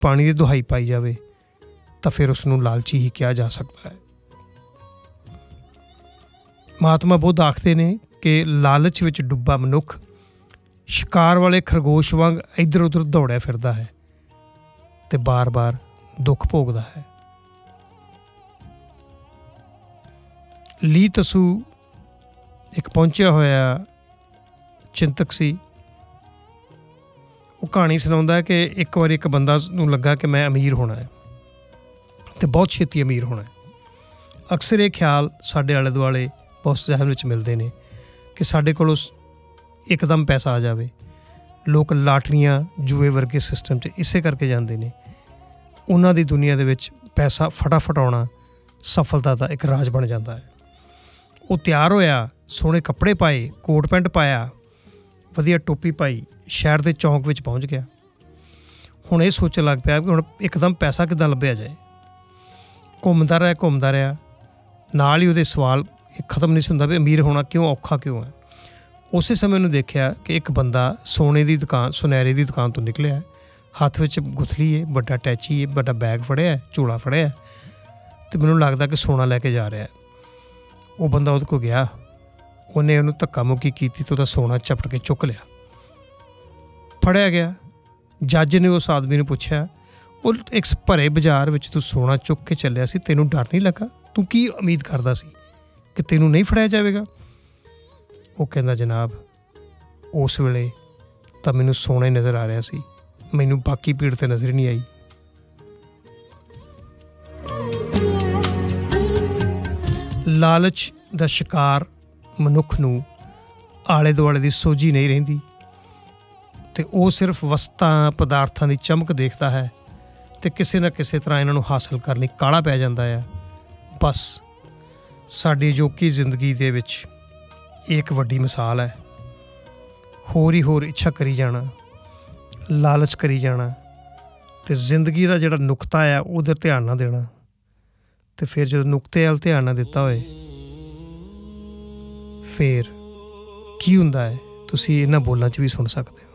ਪਾਣੀ ਦੀ ਦੁਹਾਈ ਪਾਈ ਜਾਵੇ ਤਾਂ ਫਿਰ ਉਸਨੂੰ ਲਾਲਚੀ ਹੀ ਕਿਹਾ ਜਾ ਸਕਦਾ ਹੈ। ਮਹਾਤਮਾ ਬੁੱਧ ਆਖਦੇ ਨੇ ਕਿ ਲਾਲਚ ਵਿੱਚ ਡੁੱਬਾ ਮਨੁੱਖ ਸ਼ਿਕਾਰ ਵਾਲੇ ਖਰਗੋਸ਼ ਵਾਂਗ ਇੱਧਰ ਉੱਧਰ ਦੌੜਿਆ ਫਿਰਦਾ ਹੈ ਅਤੇ ਬਾਰ-ਬਾਰ ਦੁੱਖ ਭੋਗਦਾ ਹੈ। ਲੀ ਤਸੂ ਇੱਕ ਪਹੁੰਚਿਆ ਹੋਇਆ ਚਿੰਤਕ ਸੀ। ਉਹ ਕਹਾਣੀ ਸੁਣਾਉਂਦਾ ਹੈ ਕਿ ਇੱਕ ਵਾਰੀ ਇੱਕ ਬੰਦਾ ਨੂੰ ਲੱਗਾ ਕਿ ਮੈਂ ਅਮੀਰ ਹੋਣਾ ਹੈ ਅਤੇ ਬਹੁਤ ਛੇਤੀ ਅਮੀਰ ਹੋਣਾ ਹੈ। ਅਕਸਰ ਇਹ ਖਿਆਲ ਸਾਡੇ ਆਲੇ ਦੁਆਲੇ ਬਹੁਤ ਜ਼ਹਿਨ ਵਿੱਚ ਮਿਲਦੇ ਨੇ ਕਿ ਸਾਡੇ ਕੋਲੋਂ ਇੱਕਦਮ ਪੈਸਾ ਆ ਜਾਵੇ। ਲੋਕ ਲਾਟਰੀਆਂ ਜੂਏ ਵਰਗੇ ਸਿਸਟਮ 'ਚ ਇਸੇ ਕਰਕੇ ਜਾਂਦੇ ਨੇ। ਉਹਨਾਂ ਦੀ ਦੁਨੀਆ ਦੇ ਵਿੱਚ ਪੈਸਾ ਫਟਾਫਟ ਆਉਣਾ ਸਫਲਤਾ ਦਾ ਇੱਕ ਰਾਜ ਬਣ ਜਾਂਦਾ ਹੈ। ਉਹ ਤਿਆਰ ਹੋਇਆ, ਸੋਹਣੇ ਕੱਪੜੇ ਪਾਏ, ਕੋਟ ਪੈਂਟ ਪਾਇਆ, ਵਧੀਆ ਟੋਪੀ ਪਾਈ, ਸ਼ਹਿਰ ਦੇ ਚੌਂਕ ਵਿੱਚ ਪਹੁੰਚ ਗਿਆ। ਹੁਣ ਇਹ ਸੋਚਣ ਲੱਗ ਪਿਆ ਕਿ ਹੁਣ ਇੱਕਦਮ ਪੈਸਾ ਕਿੱਦਾਂ ਲੱਭਿਆ ਜਾਏ। ਘੁੰਮਦਾ ਰਿਹਾ। ਨਾਲ ਹੀ ਉਹਦੇ ਸਵਾਲ ਖਤਮ ਨਹੀਂ ਸੀ ਹੁੰਦਾ ਵੀ ਅਮੀਰ ਹੋਣਾ ਕਿਉਂ ਔਖਾ ਕਿਉਂ ਹੈ। ਉਸੇ ਸਮੇਂ ਉਹਨੂੰ ਦੇਖਿਆ ਕਿ ਇੱਕ ਬੰਦਾ ਸੁਨਹਿਰੇ ਦੀ ਦੁਕਾਨ ਤੋਂ ਨਿਕਲਿਆ, ਹੱਥ ਵਿੱਚ ਗੁਥਲੀ ਹੈ, ਵੱਡਾ ਟੈਚੀ ਹੈ, ਵੱਡਾ ਬੈਗ ਫੜਿਆ, ਝੋਲਾ ਫੜਿਆ ਅਤੇ ਮੈਨੂੰ ਲੱਗਦਾ ਕਿ ਸੋਨਾ ਲੈ ਕੇ ਜਾ ਰਿਹਾ। ਉਹ ਬੰਦਾ ਉਹਦੇ ਕੋਲ ਗਿਆ, ਉਹਨੇ ਉਹਨੂੰ ਧੱਕਾ ਮੁੱਕੀ ਕੀਤੀ ਅਤੇ ਉਹਦਾ ਸੋਨਾ ਝਪਟ ਕੇ ਚੁੱਕ ਲਿਆ। ਫੜਿਆ ਗਿਆ। ਜੱਜ ਨੇ ਉਸ ਆਦਮੀ ਨੂੰ ਪੁੱਛਿਆ, ਉਹ ਇੱਕ ਭਰੇ ਬਾਜ਼ਾਰ ਵਿੱਚ ਤੂੰ ਸੋਨਾ ਚੁੱਕ ਕੇ ਚੱਲਿਆ ਸੀ, ਤੈਨੂੰ ਡਰ ਨਹੀਂ ਲੱਗਾ? ਤੂੰ ਕੀ ਉਮੀਦ ਕਰਦਾ ਸੀ ਕਿ ਤੈਨੂੰ ਨਹੀਂ ਫੜਿਆ ਜਾਵੇਗਾ? ਉਹ ਕਹਿੰਦਾ ਜਨਾਬ ਉਸ ਵੇਲੇ ਤਾਂ ਮੈਨੂੰ ਸੋਨਾ ਹੀ ਨਜ਼ਰ ਆ ਰਿਹਾ ਸੀ, ਮੈਨੂੰ ਬਾਕੀ ਭੀੜ ਤੇ ਨਜ਼ਰ ਨਹੀਂ ਆਈ। ਲਾਲਚ ਦਾ ਸ਼ਿਕਾਰ ਮਨੁੱਖ ਨੂੰ ਆਲੇ ਦੁਆਲੇ ਦੀ ਸੋਝੀ ਨਹੀਂ ਰਹਿੰਦੀ ਅਤੇ ਉਹ ਸਿਰਫ ਵਸਤਾਂ ਪਦਾਰਥਾਂ ਦੀ ਚਮਕ ਦੇਖਦਾ ਹੈ ਅਤੇ ਕਿਸੇ ਨਾ ਕਿਸੇ ਤਰ੍ਹਾਂ ਇਹਨਾਂ ਨੂੰ ਹਾਸਲ ਕਰਨ ਲਈ ਕਾਹਲਾ ਪੈ ਜਾਂਦਾ ਹੈ। ਬਸ ਸਾਡੀ ਅਜੋਕੀ ਜ਼ਿੰਦਗੀ ਦੇ ਵਿੱਚ ਇਹ ਇੱਕ ਵੱਡੀ ਮਿਸਾਲ ਹੈ। ਹੋਰ ਹੀ ਹੋਰ ਇੱਛਾ ਕਰੀ ਜਾਣਾ, ਲਾਲਚ ਕਰੀ ਜਾਣਾ ਅਤੇ ਜ਼ਿੰਦਗੀ ਦਾ ਜਿਹੜਾ ਨੁਕਤਾ ਆ ਉਹਦੇ ਧਿਆਨ ਨਾ ਦੇਣਾ। ਅਤੇ ਫਿਰ ਜਦੋਂ ਨੁਕਤੇ ਵੱਲ ਧਿਆਨ ਨਾ ਦਿੱਤਾ ਹੋਏ ਫਿਰ ਕੀ ਹੁੰਦਾ ਹੈ ਤੁਸੀਂ ਇਹਨਾਂ ਬੋਲਾਂ 'ਚ ਵੀ ਸੁਣ ਸਕਦੇ ਹੋ।